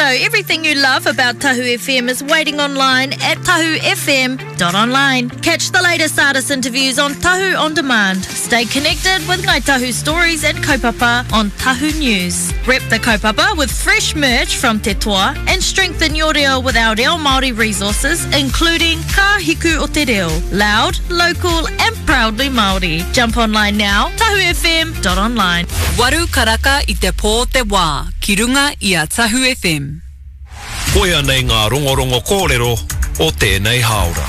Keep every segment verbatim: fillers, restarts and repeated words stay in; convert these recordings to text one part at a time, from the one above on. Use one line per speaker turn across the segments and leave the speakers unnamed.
everything you love about Tahu F M is waiting online at tahu f m dot online. Catch the latest artist interviews on Tahu On Demand. Stay connected with Ngai Tahu stories and kaupapa on Tahu News. Rep the kaupapa with fresh merch from Te Toa and strengthen your reo with our reo Māori resources, including Ka Hiku o Te Reo. Loud, local and proudly Māori. Jump online now, tahu f m dot online.
Waru karaka i te pō te wā, ki runga i a Tahu F M.
Koia nei ngā rongorongo kōrero o tēnei haora.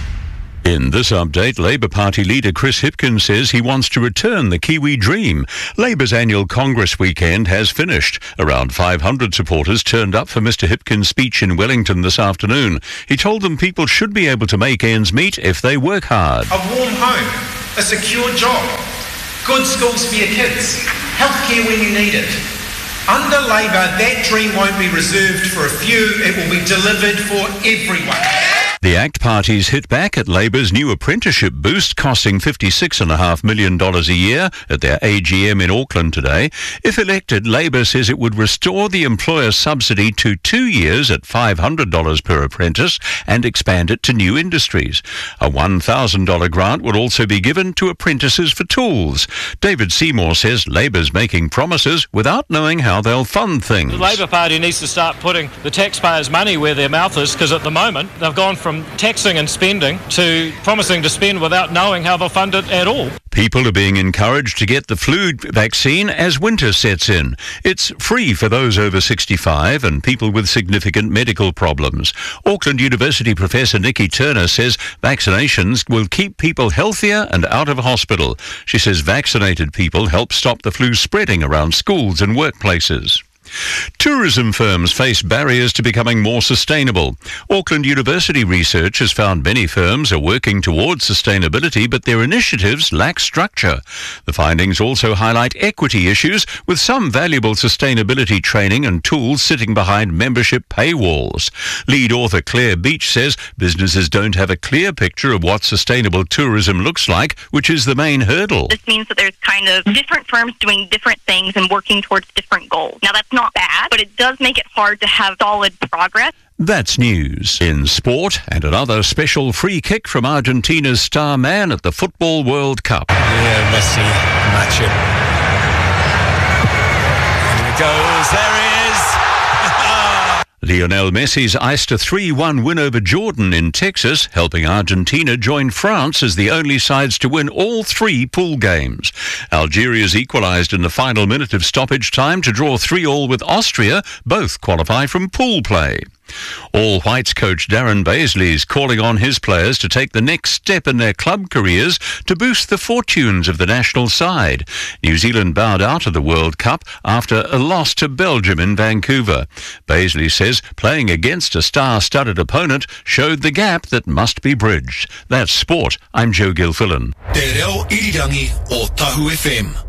In this update, Labour Party leader Chris Hipkins says he wants to return the Kiwi dream. Labour's annual Congress weekend has finished. Around five hundred supporters turned up for Mr Hipkins' speech in Wellington this afternoon. He told them people should be able to make ends meet if they work hard.
A warm home, a secure job, good schools for your kids, healthcare when you need it. Under Labour, that dream won't be reserved for a few, it will be delivered for everyone.
The ACT parties hit back at Labour's new apprenticeship boost, costing fifty-six point five million dollars a year at their A G M in Auckland today. If elected, Labour says it would restore the employer subsidy to two years at five hundred dollars per apprentice and expand it to new industries. A one thousand dollars grant would also be given to apprentices for tools. David Seymour says Labour's making promises without knowing how they'll fund things.
The Labour Party needs to start putting the taxpayers' money where their mouth is, because at the moment they've gone from from taxing and spending to promising to spend without knowing how they'll fund it at all.
People are being encouraged to get the flu vaccine as winter sets in. It's free for those over sixty-five and people with significant medical problems. Auckland University Professor Nikki Turner says vaccinations will keep people healthier and out of hospital. She says vaccinated people help stop the flu spreading around schools and workplaces. Tourism firms face barriers to becoming more sustainable. Auckland University research has found many firms are working towards sustainability, but their initiatives lack structure. The findings also highlight equity issues, with some valuable sustainability training and tools sitting behind membership paywalls. Lead author Claire Beach says businesses don't have a clear picture of what sustainable tourism looks like, which is the main hurdle.
This means that there's kind of different firms doing different things and working towards different goals. Now, that's not bad, but it does make it hard to have solid progress.
That's news. In sport, and another special free kick from Argentina's star man at the Football World Cup.
Yeah, Messi, match it. Here it goes, there he is.
Lionel Messi's iced a three one win over Jordan in Texas, helping Argentina join France as the only sides to win all three pool games. Algeria's equalised in the final minute of stoppage time to draw three all with Austria. Both qualify from pool play. All Whites coach Darren Baisley is calling on his players to take the next step in their club careers to boost the fortunes of the national side. New Zealand bowed out of the World Cup after a loss to Belgium in Vancouver. Baisley says playing against a star-studded opponent showed the gap that must be bridged. That's sport. I'm Joe Gilfillan.
Te reo irirangi o Tahu F M.